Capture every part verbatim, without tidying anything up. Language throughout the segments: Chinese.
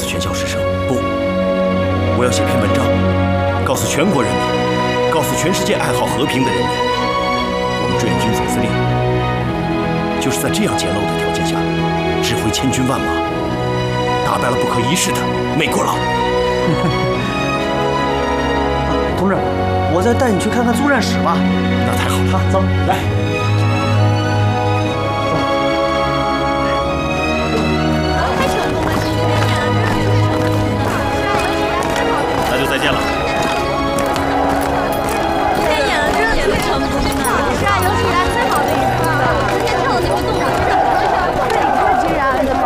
诉全校师生，不，我要写篇文章，告诉全国人民，告诉全世界爱好和平的人民，我们志愿军总司令就是在这样简陋的条件下，指挥千军万马，打败了不可一世的美国佬。 同志，我再带你去看看作战室吧。 那太好了， 啊，走，来。 那就再见了。 天演的真的挺成功的，是啊，有史以来最好的一次了。昨天跳的那个动物真的很像，对，太自然了。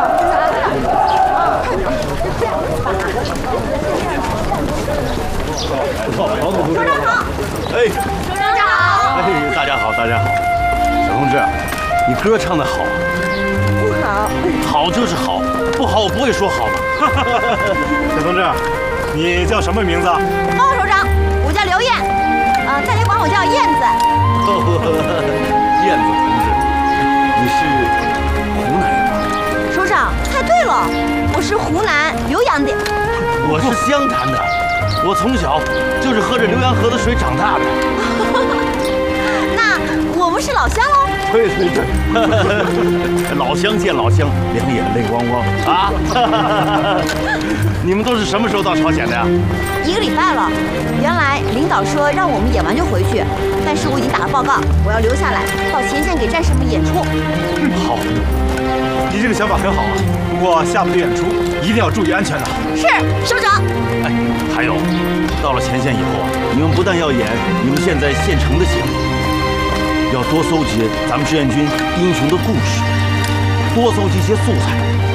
首长好， 哎， 首长好， 哎，大家好，大家好。小同志，你歌唱的好， 不好， 好就是好，不好我不会说好的。 小同志。 你叫什么名字？ 报首长，我叫刘燕，呃，大家管我叫燕子。 燕子同志，你是湖南人吧？ 首长，猜对了，我是湖南浏阳的。 我是湘潭的，我从小就是喝着浏阳河的水长大的。 那我们是老乡喽。 对对对，老乡见老乡，两眼泪汪汪啊！你们都是什么时候到朝鲜的呀？ 一个礼拜了。原来领导说让我们演完就回去，但是我已经打了报告，我要留下来到前线给战士们演出。 好，你这个想法很好啊。不过下部队演出一定要注意安全的。 是，首长。 哎，还有，到了前线以后啊，你们不但要演你们现在现成的节目，要多搜集咱们志愿军英雄的故事，多搜集一些素材。